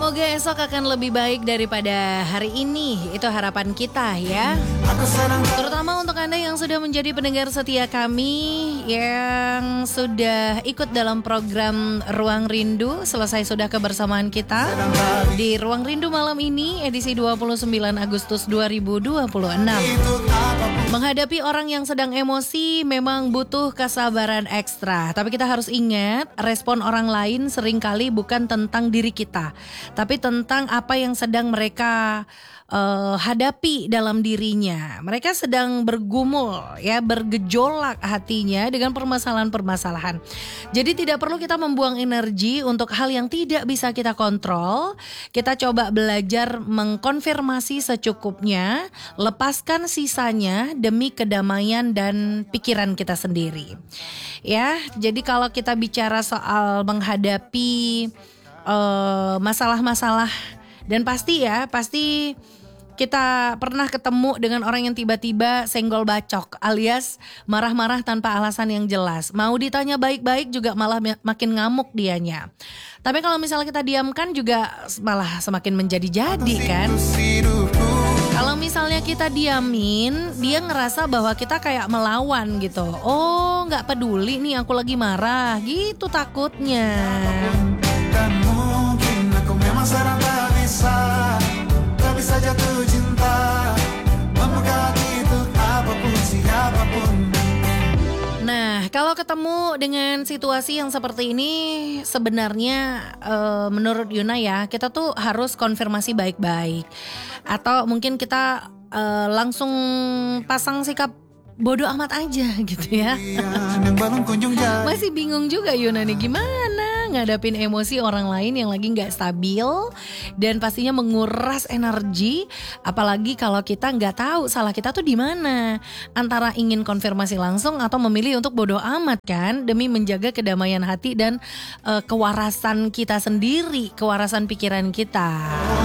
Semoga esok akan lebih baik daripada hari ini. Itu harapan kita ya. Terutama untuk Anda yang sudah menjadi pendengar setia kami, yang sudah ikut dalam program Ruang Rindu. Selesai sudah kebersamaan kita di Ruang Rindu malam ini, edisi 29 Agustus 2026. Menghadapi orang yang sedang emosi memang butuh kesabaran ekstra. Tapi kita harus ingat, respon orang lain seringkali bukan tentang diri kita, tapi tentang apa yang sedang mereka hadapi dalam dirinya. Mereka sedang bergumul ya, bergejolak hatinya dengan permasalahan-permasalahan. Jadi tidak perlu kita membuang energi untuk hal yang tidak bisa kita kontrol. Kita coba belajar mengkonfirmasi secukupnya, lepaskan sisanya demi kedamaian dan pikiran kita sendiri. Ya, jadi kalau kita bicara soal menghadapi masalah-masalah, dan pasti kita pernah ketemu dengan orang yang tiba-tiba senggol bacok alias marah-marah tanpa alasan yang jelas. Mau ditanya baik-baik juga malah makin ngamuk dianya. Tapi kalau misalnya kita diamkan juga malah semakin menjadi-jadi kan. Kalau misalnya kita diamin, dia ngerasa bahwa kita kayak melawan gitu. Oh, gak peduli nih aku lagi marah gitu takutnya. Dan mungkin aku memang serang tak bisa jatuh cinta, membuka hati untuk apapun siapapun. Nah, kalau ketemu dengan situasi yang seperti ini, sebenarnya menurut Yuna ya, kita tuh harus konfirmasi baik-baik. Atau mungkin kita langsung pasang sikap bodoh amat aja gitu ya. Masih bingung juga Yuna nih, gimana ngadapin emosi orang lain yang lagi gak stabil dan pastinya menguras energi. Apalagi kalau kita gak tahu salah kita tuh di mana, antara ingin konfirmasi langsung atau memilih untuk bodoh amat kan, demi menjaga kedamaian hati dan kewarasan kita sendiri, kewarasan pikiran kita.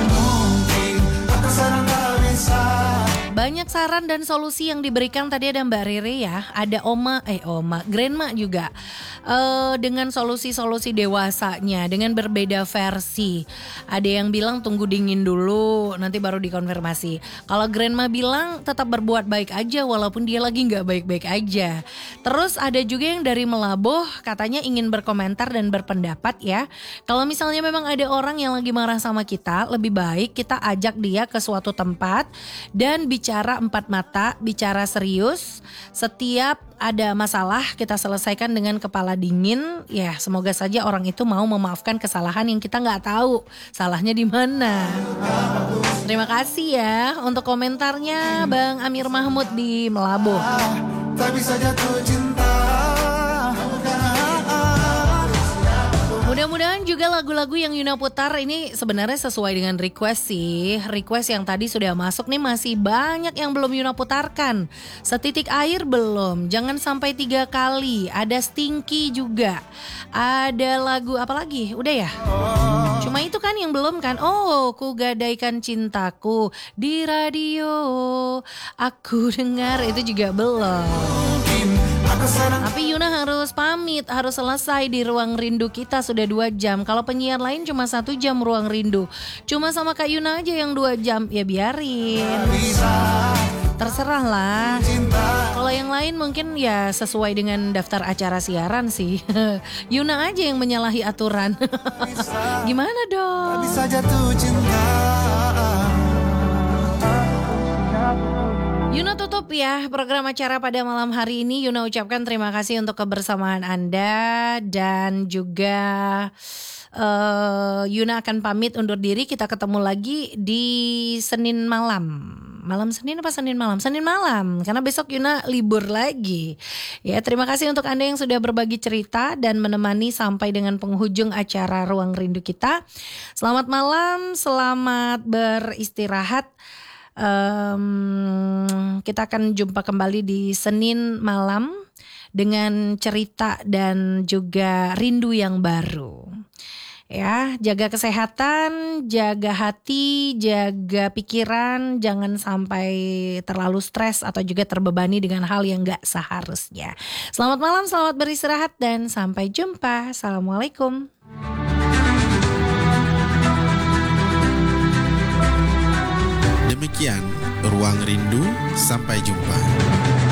Banyak saran dan solusi yang diberikan tadi, ada Mbak Rere ya, ada Grandma juga dengan solusi-solusi dewasanya, dengan berbeda versi. Ada yang bilang tunggu dingin dulu, nanti baru dikonfirmasi. Kalau Grandma bilang tetap berbuat baik aja walaupun dia lagi gak baik-baik aja. Terus ada juga yang dari Melabuh, katanya ingin berkomentar dan berpendapat ya. Kalau misalnya memang ada orang yang lagi marah sama kita, lebih baik kita ajak dia ke suatu tempat dan bicara empat mata, bicara serius. Setiap ada masalah kita selesaikan dengan kepala dingin. Ya, semoga saja orang itu mau memaafkan kesalahan yang kita nggak tahu salahnya di mana. Terima kasih ya untuk komentarnya Bang Amir Mahmud di Melabuh. Tak bisa jatuh cinta. Mudah-mudahan juga lagu-lagu yang Yuna putar ini sebenarnya sesuai dengan request sih. Request yang tadi sudah masuk nih, masih banyak yang belum Yuna putarkan. Setitik air belum, jangan sampai 3 kali. Ada Stinky juga. Ada lagu apa lagi? Udah ya? Cuma itu kan yang belum kan? Oh, ku gadaikan cintaku di radio, aku dengar, itu juga belum. Tapi Yuna harus pamit, harus selesai di Ruang Rindu kita, sudah 2 jam. Kalau penyiar lain cuma 1 jam Ruang Rindu. Cuma sama Kak Yuna aja yang 2 jam, ya biarin. Terserah lah. Kalau yang lain mungkin ya sesuai dengan daftar acara siaran sih. Yuna aja yang menyalahi aturan. Gimana dong? Bisa jatuh cinta. Yuna tutup ya program acara pada malam hari ini. Yuna ucapkan terima kasih untuk kebersamaan Anda. Dan juga Yuna akan pamit undur diri. Kita ketemu lagi di Senin malam. Malam Senin apa Senin malam? Senin malam, karena besok Yuna libur lagi. Ya, terima kasih untuk Anda yang sudah berbagi cerita dan menemani sampai dengan penghujung acara Ruang Rindu kita. Selamat malam, selamat beristirahat. Kita akan jumpa kembali di Senin malam dengan cerita dan juga rindu yang baru. Ya, jaga kesehatan, jaga hati, jaga pikiran, jangan sampai terlalu stres atau juga terbebani dengan hal yang gak seharusnya. Selamat malam, selamat beristirahat dan sampai jumpa. Assalamualaikum. Sekian Ruang Rindu, sampai jumpa.